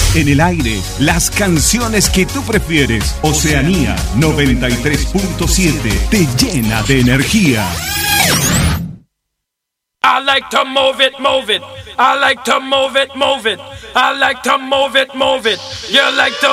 En el aire, las canciones que tú prefieres. Oceanía 93.7 te llena de energía. I like to move it, move it. I like to move it, move it. I like to move it, move it. You like to